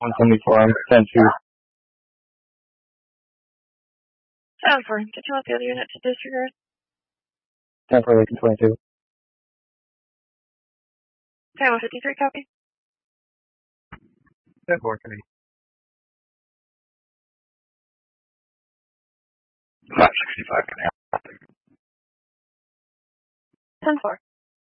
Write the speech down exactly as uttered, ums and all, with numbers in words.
one seventy-four, ten two. seven four, did you want the other unit to disregard? ten four, Lincoln twenty-two. ten one fifty-three, copy. ten four, three. five sixty-five, can I help? ten four.